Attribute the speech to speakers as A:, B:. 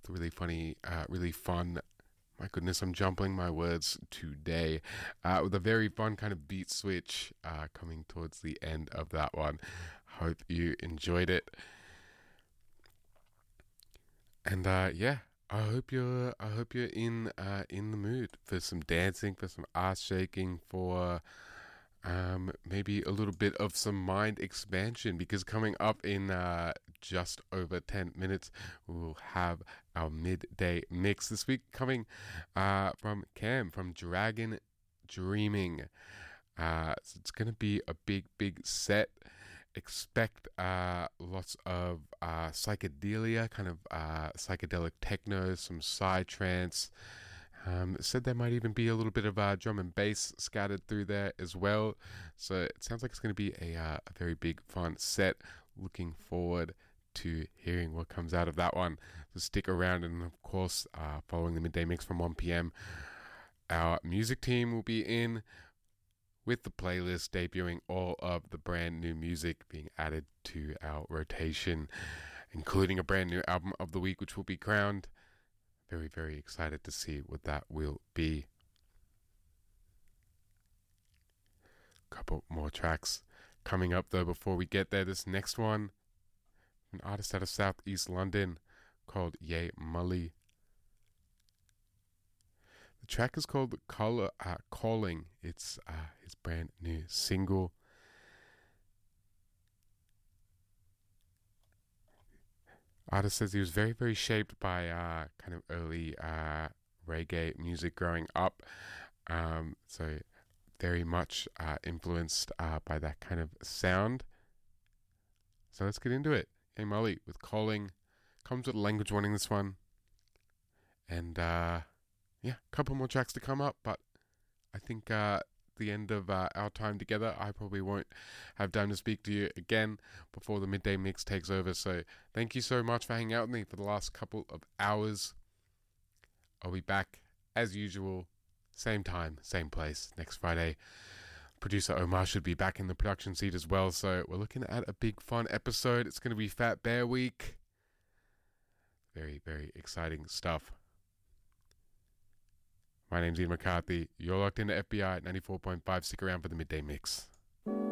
A: a really funny, really fun. My goodness, I'm jumbling my words today. With a very fun kind of beat switch coming towards the end of that one. Hope you enjoyed it. And yeah, I hope you're in the mood for some dancing, for some ass shaking, for maybe a little bit of some mind expansion, because coming up in just over 10 minutes, we'll have our midday mix this week coming from Cam from Dragon Dreaming. So it's going to be a big, big set. Expect lots of psychedelia, kind of psychedelic techno, some psytrance. Said there might even be a little bit of drum and bass scattered through there as well. So it sounds like it's going to be a very big, fun set. Looking forward to hearing what comes out of that one. So stick around, and of course, following the midday mix from 1 p.m., our music team will be in with the playlist, debuting all of the brand new music being added to our rotation, including a brand new album of the week, which will be crowned. Very, very excited to see what that will be. Couple more tracks coming up though before we get there. This next one, an artist out of Southeast London called Ye Mully. The track is called Calling. It's his brand new single. Artist says he was very, very shaped by kind of early reggae music growing up. So very much influenced by that kind of sound. So let's get into it. Hey Molly with Calling. Comes with a language warning, this one. And yeah, a couple more tracks to come up, but I think the end of our time together, I probably won't have time to speak to you again before the midday mix takes over. So thank you so much for hanging out with me for the last couple of hours. I'll be back as usual, same time, same place, next Friday. Producer Omar should be back in the production seat as well, so we're looking at a big fun episode. It's going to be Fat Bear Week. Very, very exciting stuff. My name's Ian McCarthy. You're locked into FBI at 94.5. Stick around for the midday mix.